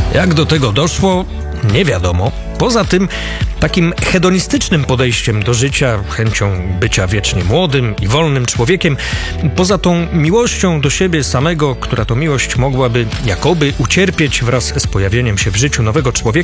Jak do tego doszło, nie wiadomo. Poza tym takim hedonistycznym podejściem do życia, chęcią bycia wiecznie młodym i wolnym człowiekiem, poza tą miłością do siebie samego, która to miłość mogłaby jakoby ucierpieć wraz z pojawieniem się w życiu nowego człowieka,